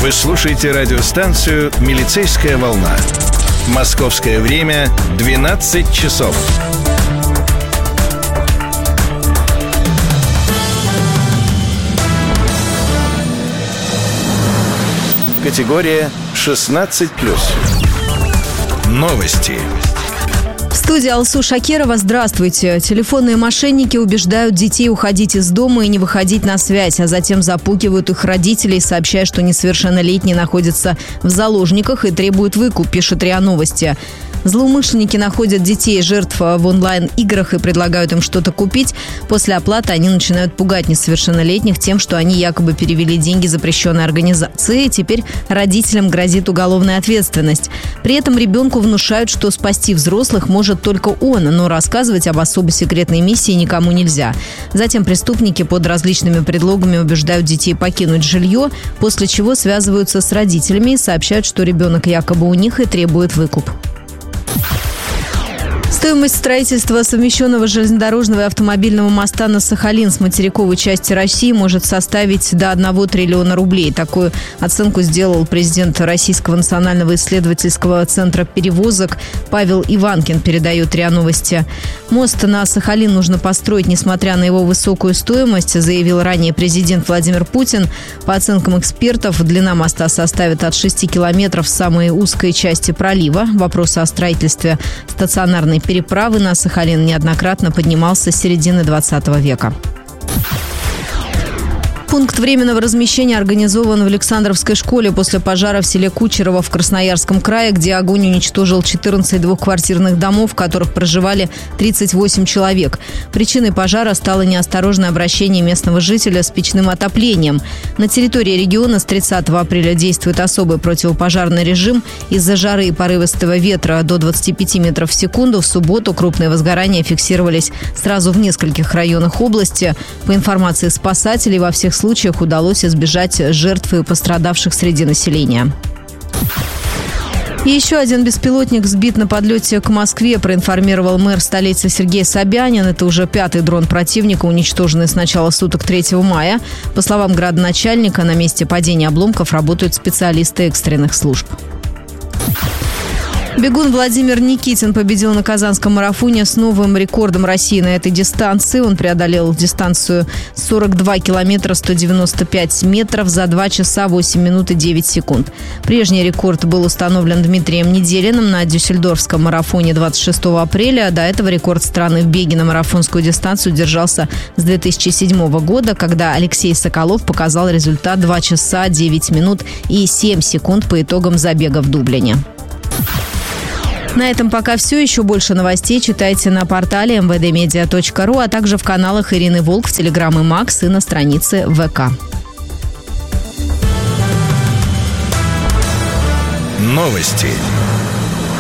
Вы слушаете радиостанцию «Милицейская волна». Московское время 12 часов. Категория 16+. Новости. В студии Алсу Шакирова. Здравствуйте. Телефонные мошенники убеждают детей уходить из дома и не выходить на связь, а затем запугивают их родителей, сообщая, что несовершеннолетние находятся в заложниках и требуют выкуп, пишет РИА Новости. Злоумышленники находят детей жертв в онлайн-играх и предлагают им что-то купить. После оплаты они начинают пугать несовершеннолетних тем, что они якобы перевели деньги запрещенной организации, и теперь родителям грозит уголовная ответственность. При этом ребенку внушают, что спасти взрослых может только он, но рассказывать об особо секретной миссии никому нельзя. Затем преступники под различными предлогами убеждают детей покинуть жилье, после чего связываются с родителями и сообщают, что ребенок якобы у них и требует выкуп. Стоимость строительства совмещенного железнодорожного и автомобильного моста на Сахалин с материковой части России может составить до 1 триллиона рублей. Такую оценку сделал президент Российского национального исследовательского центра перевозок Павел Иванкин, передает РИА Новости. Мост на Сахалин нужно построить, несмотря на его высокую стоимость, заявил ранее президент Владимир Путин. По оценкам экспертов, длина моста составит от 6 километров в самой узкой части пролива. Вопрос о строительстве стационарной переправы на Сахалин неоднократно поднимался с середины 20 века. Пункт временного размещения организован в Александровской школе после пожара в селе Кучерово в Красноярском крае, где огонь уничтожил 14 двухквартирных домов, в которых проживали 38 человек. Причиной пожара стало неосторожное обращение местного жителя с печным отоплением. На территории региона с 30 апреля действует особый противопожарный режим. Из-за жары и порывистого ветра до 25 метров в секунду в субботу крупные возгорания фиксировались сразу в нескольких районах области. По информации спасателей, во всех случаях удалось избежать жертв и пострадавших среди населения. И еще один беспилотник сбит на подлете к Москве, проинформировал мэр столицы Сергей Собянин. Это уже 5-й дрон противника, уничтоженный с начала суток 3 мая. По словам градоначальника, на месте падения обломков работают специалисты экстренных служб. Бегун Владимир Никитин победил на Казанском марафоне с новым рекордом России на этой дистанции. Он преодолел дистанцию 42 километра 195 метров за 2 часа 8 минут и 9 секунд. Прежний рекорд был установлен Дмитрием Неделиным на Дюссельдорфском марафоне 26 апреля. До этого рекорд страны в беге на марафонскую дистанцию держался с 2007 года, когда Алексей Соколов показал результат 2 часа 9 минут и 7 секунд по итогам забега в Дублине. На этом пока все. Еще больше новостей читайте на портале mvdmedia.ru, а также в каналах Ирины Волк в Телеграм и Макс и на странице ВК. Новости